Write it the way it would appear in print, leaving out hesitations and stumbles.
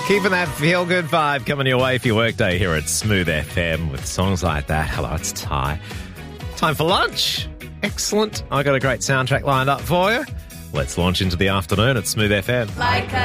Keeping that feel-good vibe coming your way for your workday here at Smooth FM with songs like that. Hello, it's Ty. Time for lunch. Excellent. I got a great soundtrack lined up for you. Let's launch into the afternoon at Smooth FM.